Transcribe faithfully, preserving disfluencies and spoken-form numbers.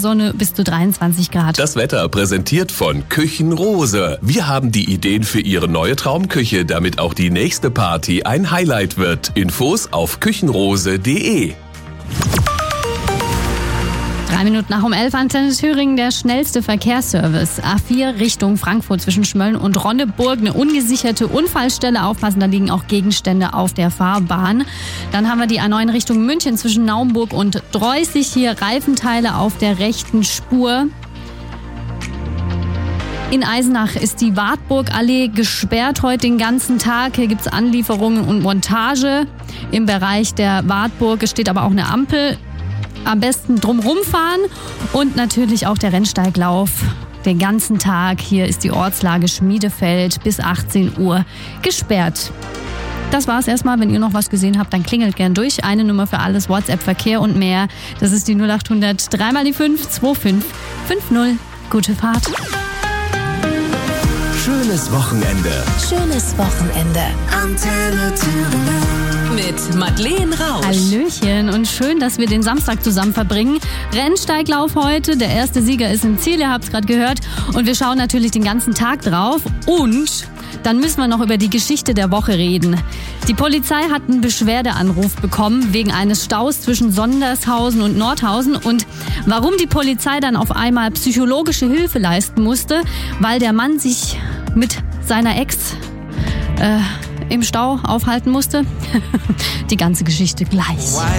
Sonne bis zu dreiundzwanzig Grad. Das Wetter präsentiert von Küchenrose. Wir haben die Ideen für Ihre neue Traumküche, damit auch die nächste Party ein Highlight wird. Infos auf küchenrose punkt de. Drei Minuten nach um elf, Antenne Thüringen, der schnellste Verkehrsservice. A vier Richtung Frankfurt zwischen Schmölln und Ronneburg, eine ungesicherte Unfallstelle. Aufpassen, da liegen auch Gegenstände auf der Fahrbahn. Dann haben wir die A neun Richtung München zwischen Naumburg und Dreußig. Hier Reifenteile auf der rechten Spur. In Eisenach ist die Wartburgallee gesperrt heute den ganzen Tag. Hier gibt es Anlieferungen und Montage. Im Bereich der Wartburg steht aber auch eine Ampel. Am besten drumrum fahren und natürlich auch der Rennsteiglauf den ganzen Tag. Hier ist die Ortslage Schmiedefeld bis achtzehn Uhr gesperrt. Das war's erstmal. Wenn ihr noch was gesehen habt, dann klingelt gern durch. Eine Nummer für alles, WhatsApp, Verkehr und mehr. Das ist die null acht hundert drei mal die fünf zwei fünf fünf null. Gute Fahrt. Schönes Wochenende. Schönes Wochenende. Antenne Thüringen. Mit Madeleine Rausch. Hallöchen und schön, dass wir den Samstag zusammen verbringen. Rennsteiglauf heute, der erste Sieger ist im Ziel, ihr habt es gerade gehört. Und wir schauen natürlich den ganzen Tag drauf. Und dann müssen wir noch über die Geschichte der Woche reden. Die Polizei hat einen Beschwerdeanruf bekommen wegen eines Staus zwischen Sondershausen und Nordhausen. Und warum die Polizei dann auf einmal psychologische Hilfe leisten musste, weil der Mann sich mit seiner Ex äh, im Stau aufhalten musste. Die ganze Geschichte gleich.